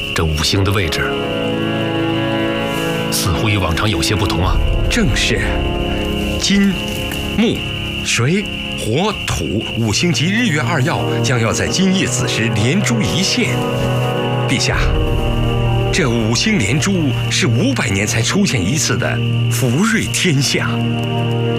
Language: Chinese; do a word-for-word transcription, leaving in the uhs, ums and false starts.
这五星的位置似乎与往常有些不同啊。 正是，金、木、水、火、土五星级日月二曜将要在今夜子时连珠一现。陛下，这五星连珠是五百年才出现一次的福瑞天象。